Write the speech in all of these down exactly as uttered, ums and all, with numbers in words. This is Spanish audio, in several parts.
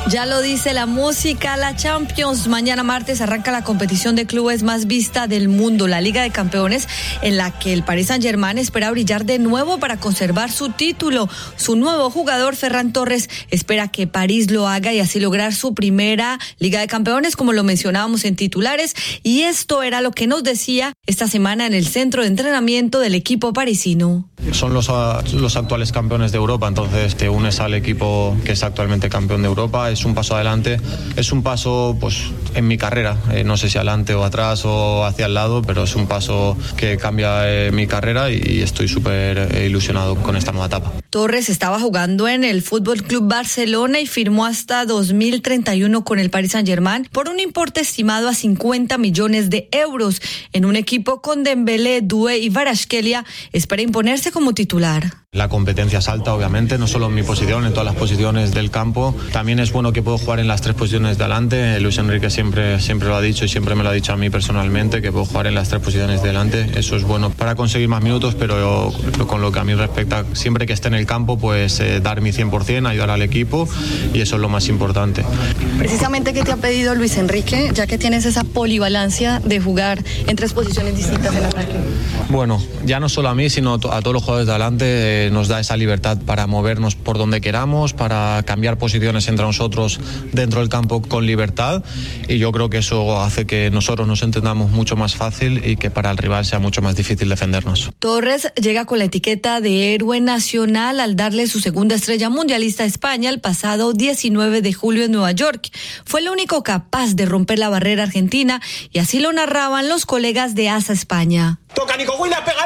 Ya lo dice la música, la Champions. Mañana martes arranca la competición de clubes más vista del mundo, la Liga de Campeones, en la que el Paris Saint-Germain espera brillar de nuevo para conservar su título. Su nuevo jugador, Ferran Torres, espera que París lo haga y así lograr su primera Liga de Campeones, como lo mencionábamos en titulares. Y esto era lo que nos decía esta semana en el centro de entrenamiento del equipo parisino. Son los, los actuales campeones de Europa, entonces te unes al equipo que es actualmente campeón de Europa. Es un paso adelante, es un paso pues en mi carrera, eh, no sé si adelante o atrás o hacia el lado, pero es un paso que cambia eh, mi carrera y estoy súper eh, ilusionado con esta nueva etapa. Torres estaba jugando en el Fútbol Club Barcelona y firmó hasta dos mil treinta y uno con el Paris Saint-Germain por un importe estimado a cincuenta millones de euros. En un equipo con Dembélé, Doué y Kvaratskhelia, espera imponerse como titular. La competencia es alta, obviamente, no solo en mi posición, en todas las posiciones del campo. También es bueno que puedo jugar en las tres posiciones de delante. Luis Enrique siempre, siempre lo ha dicho y siempre me lo ha dicho a mí personalmente, que puedo jugar en las tres posiciones de delante. Eso es bueno para conseguir más minutos, pero yo, con lo que a mí respecta, siempre que esté en el campo, pues eh, dar mi cien por ciento, ayudar al equipo, y eso es lo más importante. Precisamente, ¿qué te ha pedido Luis Enrique, ya que tienes esa polivalencia de jugar en tres posiciones distintas en ataque? Bueno, ya no solo a mí, sino a todos los jugadores de adelante. Eh, nos da esa libertad para movernos por donde queramos, para cambiar posiciones entre nosotros dentro del campo con libertad, y yo creo que eso hace que nosotros nos entendamos mucho más fácil y que para el rival sea mucho más difícil defendernos. Torres llega con la etiqueta de héroe nacional al darle su segunda estrella mundialista a España el pasado diecinueve de julio en Nueva York. Fue el único capaz de romper la barrera argentina y así lo narraban los colegas de ASA España. Toca Nico Williams, pégale.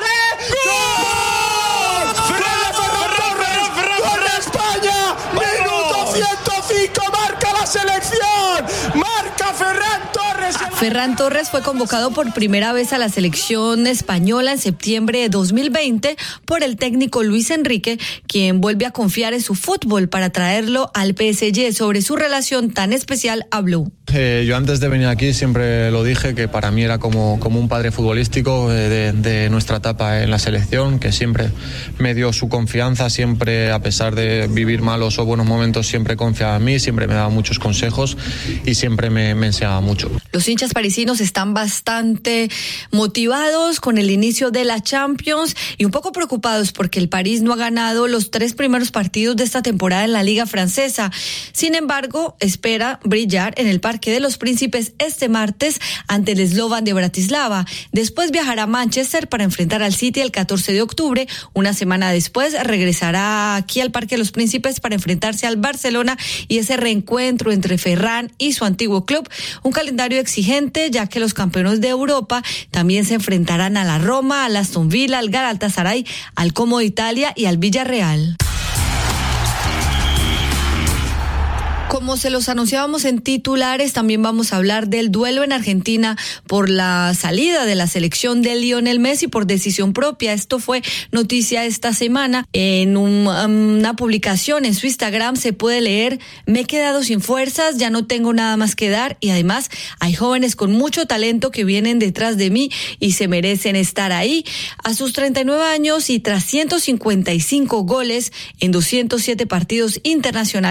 ¡Gol! ¡Ferran Torres! ¡Gol de España! ¡Minuto ciento cinco! ¡Marca la selección! ¡Marca Ferran Torres! Ferran Torres fue convocado por primera vez a la selección española en septiembre de dos mil veinte por el técnico Luis Enrique, quien vuelve a confiar en su fútbol para traerlo al P S G. Sobre su relación tan especial habló. Eh, yo antes de venir aquí siempre lo dije, que para mí era como, como un padre futbolístico de, de nuestra etapa en la selección, que siempre me dio su confianza, siempre, a pesar de vivir malos o buenos momentos, siempre confiaba en mí, siempre me daba muchos consejos y siempre me, me enseñaba mucho. Los hinchas parisinos están bastante motivados con el inicio de la Champions y un poco preocupados porque el París no ha ganado los tres primeros partidos de esta temporada en la Liga Francesa. Sin embargo, espera brillar en el Parque de los Príncipes este martes ante el Slovan de Bratislava. Después viajará a Manchester para enfrentar al City el catorce de octubre. Una semana después regresará aquí al Parque de los Príncipes para enfrentarse al Barcelona y ese reencuentro entre Ferran y su antiguo club. Un calendario exigente, ya que los campeones de Europa también se enfrentarán a la Roma, al Aston Villa, al Galatasaray, al Como de Italia y al Villarreal. Como se los anunciábamos en titulares, también vamos a hablar del duelo en Argentina por la salida de la selección de Lionel Messi por decisión propia. Esto fue noticia esta semana. En un, una publicación en su Instagram se puede leer: me he quedado sin fuerzas, ya no tengo nada más que dar, y además hay jóvenes con mucho talento que vienen detrás de mí y se merecen estar ahí. A sus treinta y nueve años y tras ciento cincuenta y cinco goles en doscientos siete partidos internacionales,